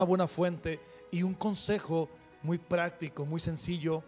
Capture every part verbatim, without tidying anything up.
buena fuente. Y un consejo muy práctico, muy sencillo,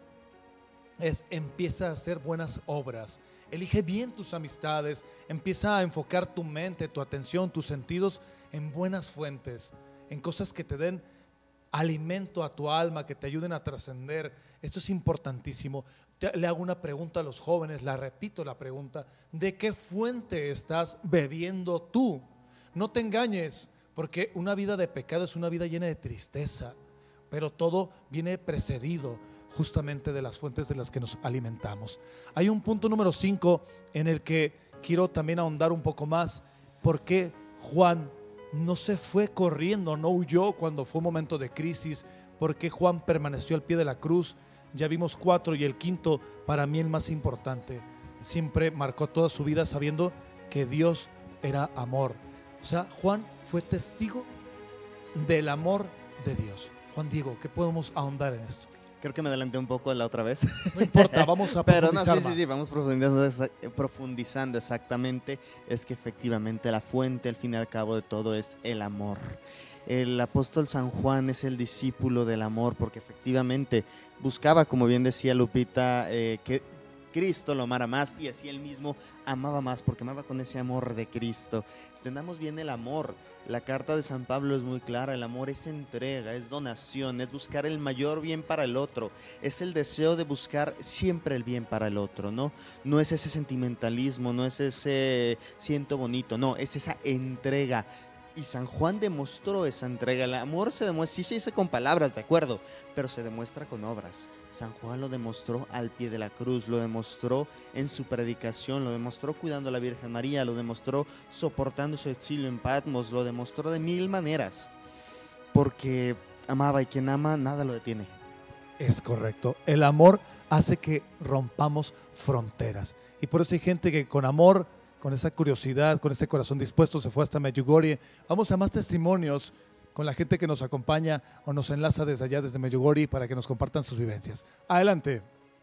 es empieza a hacer buenas obras. Elige bien tus amistades, empieza a enfocar tu mente, tu atención, tus sentidos en buenas fuentes, en cosas que te den alimento a tu alma, que te ayuden a trascender. Esto es importantísimo. Te- Le hago una pregunta a los jóvenes, la repito la pregunta: ¿de qué fuente estás bebiendo tú? No te engañes, porque una vida de pecado es una vida llena de tristeza, pero todo viene precedido justamente de las fuentes de las que nos alimentamos. Hay un punto número cinco en el que quiero también ahondar un poco más. ¿Por qué Juan no se fue corriendo, no huyó cuando fue un momento de crisis? ¿Por qué Juan permaneció al pie de la cruz? Ya vimos cuatro, y el quinto, para mí el más importante, siempre marcó toda su vida sabiendo que Dios era amor. O sea, Juan fue testigo del amor de Dios. Juan Diego, ¿qué podemos ahondar en esto? Creo que me adelanté un poco de la otra vez. No importa, vamos a Pero no, profundizar sí, sí, más. sí, vamos profundizando, exa- profundizando exactamente. Es que efectivamente la fuente, al fin y al cabo de todo, es el amor. El apóstol San Juan es el discípulo del amor, porque efectivamente buscaba, como bien decía Lupita, eh, que Cristo lo amara más, y así él mismo amaba más, porque amaba con ese amor de Cristo. Entendamos bien el amor. La carta de San Pablo es muy clara: el amor es entrega, es donación, es buscar el mayor bien para el otro, es el deseo de buscar siempre el bien para el otro, ¿no? No es ese sentimentalismo, no es ese siento bonito, no, es esa entrega. Y San Juan demostró esa entrega. El amor se demuestra, sí se dice con palabras, de acuerdo, pero se demuestra con obras. San Juan lo demostró al pie de la cruz, lo demostró en su predicación, lo demostró cuidando a la Virgen María, lo demostró soportando su exilio en Patmos, lo demostró de mil maneras, porque amaba, y quien ama nada lo detiene. Es correcto. El amor hace que rompamos fronteras. Y por eso hay gente que con amor, con esa curiosidad, con ese corazón dispuesto, se fue hasta Medjugorje. Vamos a más testimonios con la gente que nos acompaña o nos enlaza desde allá, desde Medjugorje, para que nos compartan sus vivencias. Adelante.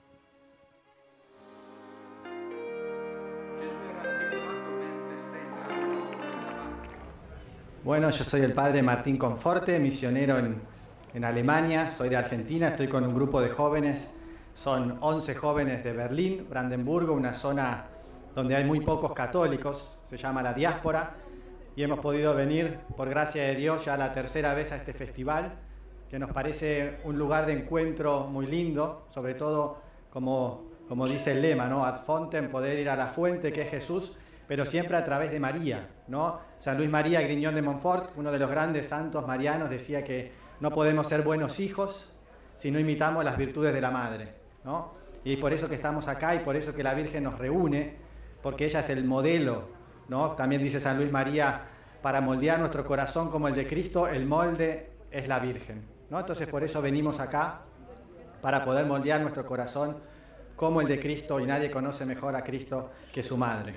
Bueno, yo soy el padre Martín Conforte, misionero en, en Alemania, soy de Argentina, estoy con un grupo de jóvenes, son once jóvenes de Berlín, Brandenburgo, una zona donde hay muy pocos católicos, se llama la diáspora, y hemos podido venir, por gracia de Dios, ya la tercera vez a este festival, que nos parece un lugar de encuentro muy lindo, sobre todo como, como dice el lema, ¿no? Ad fontem, poder ir a la fuente que es Jesús, pero siempre a través de María, ¿no? San Luis María Griñón de Montfort, uno de los grandes santos marianos, decía que no podemos ser buenos hijos si no imitamos las virtudes de la madre, ¿no? Y por eso que estamos acá, y por eso que la Virgen nos reúne, porque ella es el modelo, ¿no? También dice San Luis María, para moldear nuestro corazón como el de Cristo, el molde es la Virgen, ¿no? Entonces por eso venimos acá, para poder moldear nuestro corazón como el de Cristo, y nadie conoce mejor a Cristo que su madre.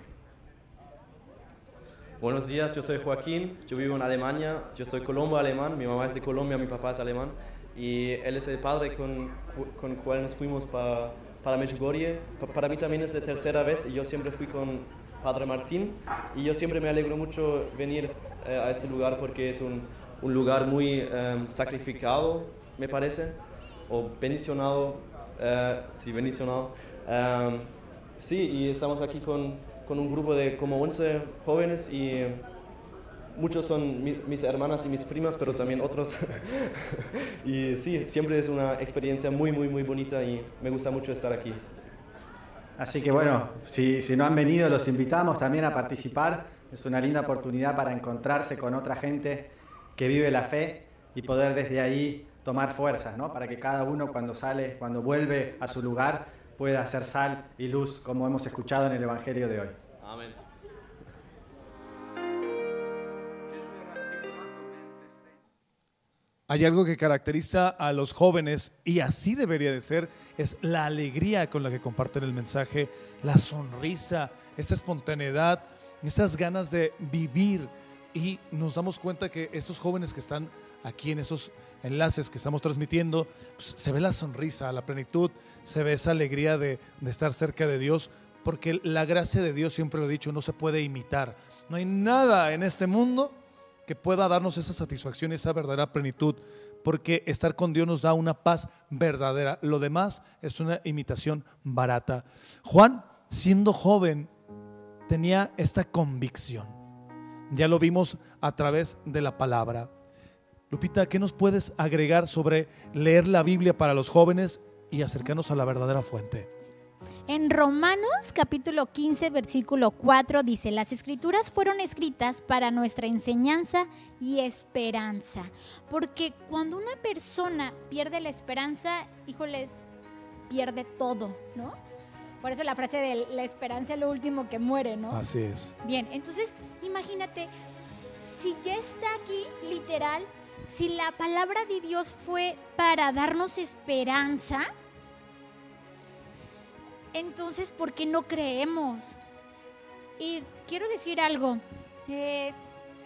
Buenos días, yo soy Joaquín, yo vivo en Alemania, yo soy colombo alemán, mi mamá es de Colombia, mi papá es alemán, y él es el padre con, con el cual nos fuimos pa, para Medjugorje. Para mí también es la tercera vez, y yo siempre fui con Padre Martín, y yo siempre me alegro mucho venir eh, a este lugar, porque es un, un lugar muy eh, sacrificado, me parece, o bendicionado, eh, sí, bendicionado. Um, sí, y estamos aquí con, con un grupo de como once jóvenes, y muchos son mi, mis hermanas y mis primas, pero también otros. Y sí, siempre es una experiencia muy, muy, muy bonita, y me gusta mucho estar aquí. Así que bueno, si, si no han venido, los invitamos también a participar. Es una linda oportunidad para encontrarse con otra gente que vive la fe y poder desde ahí tomar fuerzas, ¿no? Para que cada uno, cuando sale, cuando vuelve a su lugar, pueda ser sal y luz, como hemos escuchado en el Evangelio de hoy. Amén. Hay algo que caracteriza a los jóvenes, y así debería de ser, es la alegría con la que comparten el mensaje, la sonrisa, esa espontaneidad, esas ganas de vivir. Y nos damos cuenta que esos jóvenes que están aquí en esos enlaces que estamos transmitiendo, pues, se ve la sonrisa, la plenitud, se ve esa alegría de, de estar cerca de Dios, porque la gracia de Dios, siempre lo he dicho, no se puede imitar. No hay nada en este mundo que pueda darnos esa satisfacción y esa verdadera plenitud, porque estar con Dios nos da una paz verdadera. Lo demás es una imitación barata. Juan, siendo joven, tenía esta convicción. Ya lo vimos a través de la palabra. Lupita, ¿qué nos puedes agregar sobre leer la Biblia para los jóvenes y acercarnos a la verdadera fuente? En Romanos capítulo quince versículo cuatro dice: las escrituras fueron escritas para nuestra enseñanza y esperanza. Porque cuando una persona pierde la esperanza, híjoles, pierde todo, ¿no? Por eso la frase de la esperanza es lo último que muere, ¿no? Así es. Bien, entonces imagínate, si ya está aquí literal, si la palabra de Dios fue para darnos esperanza, entonces, ¿por qué no creemos? Y quiero decir algo, eh,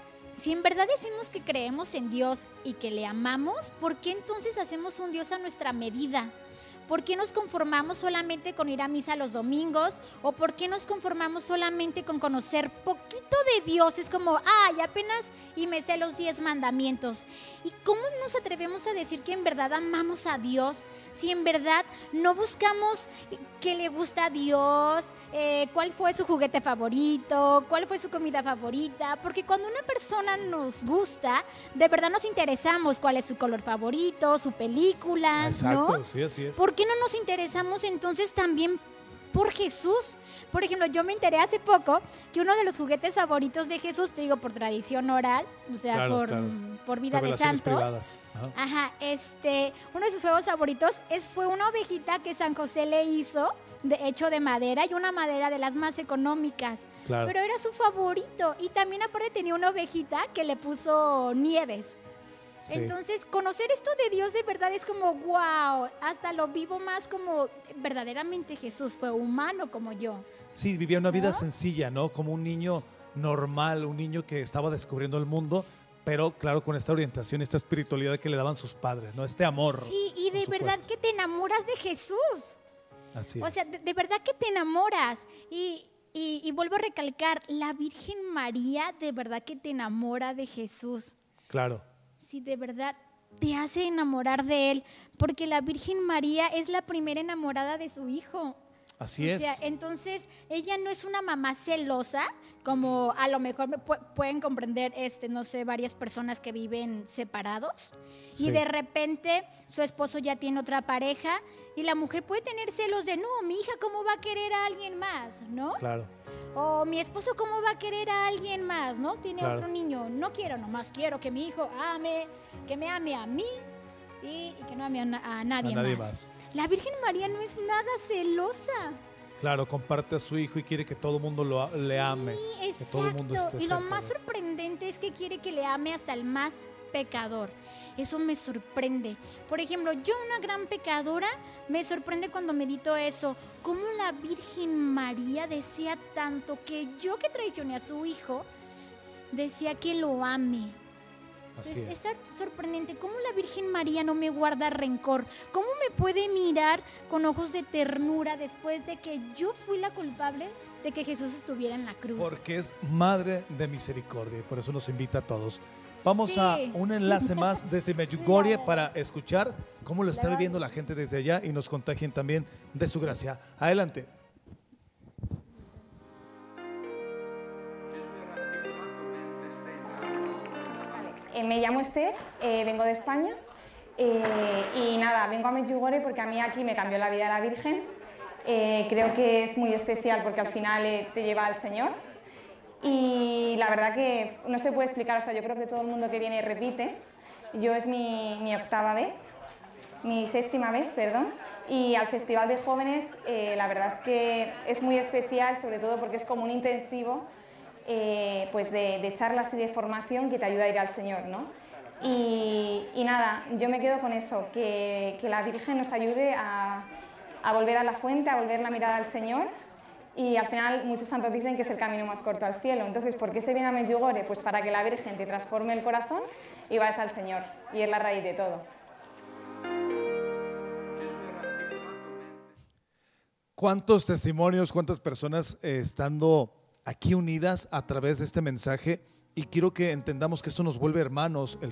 si en verdad decimos que creemos en Dios y que le amamos, ¿por qué entonces hacemos un Dios a nuestra medida? ¿Por qué nos conformamos solamente con ir a misa los domingos? ¿O por qué nos conformamos solamente con conocer poquito de Dios? Es como, ay, apenas y me sé los diez mandamientos. ¿Y cómo nos atrevemos a decir que en verdad amamos a Dios? Si en verdad no buscamos qué le gusta a Dios, eh, cuál fue su juguete favorito, cuál fue su comida favorita. Porque cuando una persona nos gusta, de verdad nos interesamos cuál es su color favorito, su película, Exacto, ¿no? sí, así es. ¿Por qué no nos interesamos entonces también por Jesús? Por ejemplo, yo me enteré hace poco que uno de los juguetes favoritos de Jesús, te digo por tradición oral, o sea, Claro, por, claro. por vida de Revelaciones santos. privadas. Ajá. Ajá, este, uno de sus juegos favoritos es, fue una ovejita que San José le hizo, de, hecho de madera, y una madera de las más económicas. Claro. Pero era su favorito. Y también aparte tenía una ovejita que le puso nieves. Sí. Entonces, conocer esto de Dios de verdad es como, wow, hasta lo vivo más como verdaderamente Jesús fue humano como yo. Sí, vivía una vida ¿No? sencilla, ¿no? Como un niño normal, un niño que estaba descubriendo el mundo, pero claro, con esta orientación, esta espiritualidad que le daban sus padres, ¿no? Este amor. Sí, y de por verdad supuesto. que te enamoras de Jesús. Así O es. sea, de, de verdad que te enamoras. Y, y, y vuelvo a recalcar, la Virgen María de verdad que te enamora de Jesús. Claro. Si de verdad te hace enamorar de Él, porque la Virgen María es la primera enamorada de su hijo. Así O es. sea, entonces ella no es una mamá celosa, como a lo mejor me pu- pueden comprender, este, no sé, varias personas que viven separados Sí. y de repente su esposo ya tiene otra pareja y la mujer puede tener celos de, no, mi hija, ¿cómo va a querer a alguien más? ¿No? Claro. O mi esposo, ¿cómo va a querer a alguien más? ¿No? Tiene Claro. otro niño. No quiero, nomás quiero que mi hijo ame, que me ame a mí y, y que no ame a, na- a nadie, A nadie más. más. La Virgen María no es nada celosa. Claro, comparte a su hijo y quiere que todo el mundo lo, le ame. Sí, que todo el mundo exacto. esté Y lo cerca más de él. sorprendente es que quiere que le ame hasta el más pecador. Eso me sorprende. Por ejemplo, yo, una gran pecadora, me sorprende cuando medito eso. Cómo la Virgen María desea tanto que yo, que traicioné a su hijo, desea que lo ame. Así Es, es. es sorprendente cómo la Virgen María no me guarda rencor, cómo me puede mirar con ojos de ternura después de que yo fui la culpable de que Jesús estuviera en la cruz. Porque es madre de misericordia y por eso nos invita a todos. Vamos Sí. a un enlace más desde Medjugorje Claro. para escuchar cómo lo está Claro. viviendo la gente desde allá y nos contagien también de su gracia. Adelante. Eh, me llamo Esther, eh, vengo de España eh, y nada, vengo a Medjugorje porque a mí aquí me cambió la vida la Virgen. Eh, creo que es muy especial porque al final eh, te lleva al Señor y la verdad que no se puede explicar, o sea, yo creo que todo el mundo que viene repite. Yo es mi, mi octava vez, mi séptima vez, perdón, y al Festival de Jóvenes eh, la verdad es que es muy especial, sobre todo porque es como un intensivo eh, pues de, de charlas y de formación que te ayuda a ir al Señor, ¿no? Y, y nada, yo me quedo con eso, que, que la Virgen nos ayude a, a volver a la fuente, a volver la mirada al Señor. Y al final muchos santos dicen que es el camino más corto al cielo. Entonces, ¿por qué se viene a Medjugorje? Pues para que la Virgen te transforme el corazón y vayas al Señor. Y es la raíz de todo. ¿Cuántos testimonios, cuántas personas eh, estando aquí unidas a través de este mensaje y quiero que entendamos que esto nos vuelve hermanos, el,